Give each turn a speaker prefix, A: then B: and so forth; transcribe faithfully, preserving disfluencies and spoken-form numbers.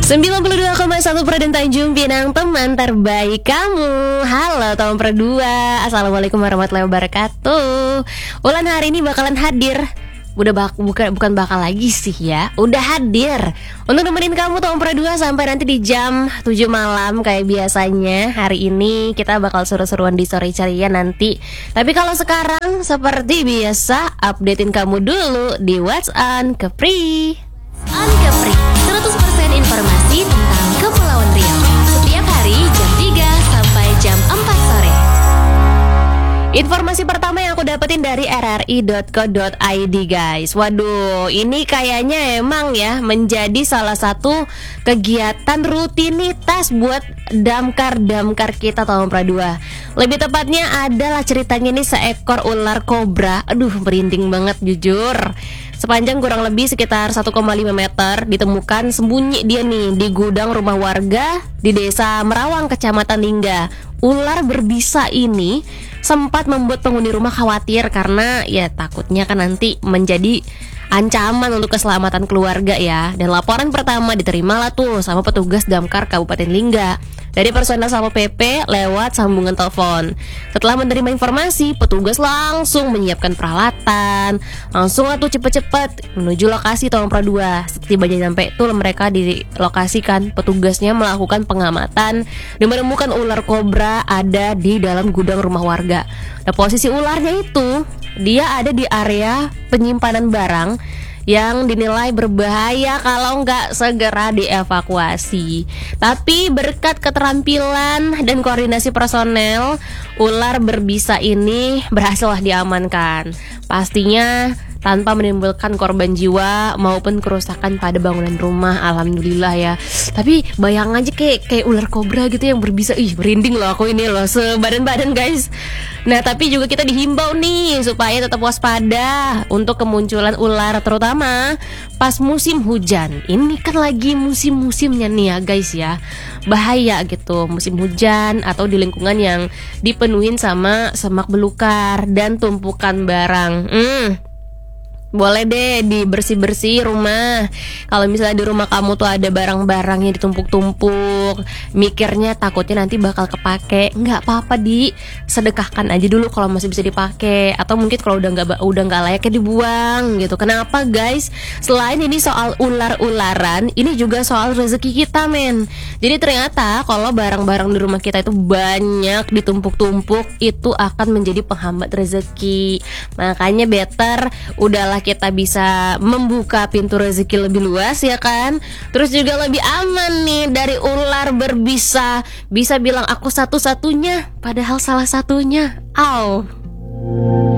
A: sembilan puluh dua koma satu Pradent Tanjung Pinang, teman terbaik kamu. Halo teman berdua, assalamualaikum warahmatullahi wabarakatuh. Ulan hari ini bakalan hadir. Udah bak bukan bukan bakal lagi sih ya, udah hadir untuk nemenin kamu teman berdua sampai nanti di jam tujuh malam kayak biasanya. Hari ini kita bakal seru-seruan di sore ceria nanti. Tapi kalau sekarang seperti biasa, updatein kamu dulu di What's On Kepri.
B: On Kepri, seratus persen informasi tentang Kepulauan Riau. Setiap hari jam tiga sampai jam empat sore.
A: Informasi pertama yang aku dapetin dari r r i dot co dot i d guys. Waduh, ini kayaknya emang ya menjadi salah satu kegiatan rutinitas buat damkar-damkar kita tahun pradua. Lebih tepatnya adalah ceritanya ini seekor ular kobra. Aduh, merinding banget jujur. Sepanjang kurang lebih sekitar satu koma lima meter ditemukan sembunyi dia nih di gudang rumah warga di Desa Merawang, Kecamatan Lingga. Ular berbisa ini sempat membuat penghuni rumah khawatir karena ya takutnya kan nanti menjadi ancaman untuk keselamatan keluarga ya. Dan laporan pertama diterima lah tuh sama petugas damkar Kabupaten Lingga dari personel Satpol P P lewat sambungan telepon. Setelah menerima informasi, petugas langsung menyiapkan peralatan, langsung lah tuh cepet-cepet menuju lokasi tahun pradua. Setibanya sampai tuh mereka di lokasi kan, petugasnya melakukan pengamatan dan menemukan ular kobra ada di dalam gudang rumah warga. Nah, posisi ularnya itu dia ada di area penyimpanan barang yang dinilai berbahaya kalau nggak segera dievakuasi. Tapi berkat keterampilan dan koordinasi personel, ular berbisa ini berhasillah diamankan. Pastinya tanpa menimbulkan korban jiwa maupun kerusakan pada bangunan rumah, alhamdulillah ya. Tapi bayang aja kayak kayak ular kobra gitu yang berbisa, ih merinding loh aku ini loh sebadan-badan guys. Nah tapi juga kita dihimbau nih supaya tetap waspada untuk kemunculan ular, terutama pas musim hujan. Ini kan lagi musim-musimnya nih ya guys ya, bahaya gitu musim hujan atau di lingkungan yang dipenuhin sama semak belukar dan tumpukan barang. Hmm Boleh deh dibersih-bersih rumah. Kalau misalnya di rumah kamu tuh ada barang-barang yang ditumpuk-tumpuk, mikirnya takutnya nanti bakal kepake, nggak apa-apa, di sedekahkan aja dulu kalau masih bisa dipakai. Atau mungkin kalau udah nggak udah nggak layaknya dibuang gitu. Kenapa guys? Selain ini soal ular-ularan, ini juga soal rezeki kita men. Jadi ternyata kalau barang-barang di rumah kita itu banyak ditumpuk-tumpuk, itu akan menjadi penghambat rezeki. Makanya better udahlah kita bisa membuka pintu rezeki lebih luas ya kan. Terus juga lebih aman nih dari ular berbisa. Bisa bilang aku satu-satunya, padahal salah satunya. Au.